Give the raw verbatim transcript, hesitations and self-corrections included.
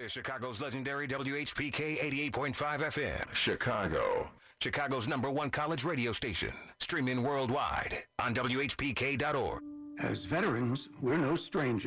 is Chicago's legendary W H P K eighty-eight point five F M. Chicago. Chicago's number one college radio station. Streaming worldwide on W H P K dot org. As veterans, we're no strangers.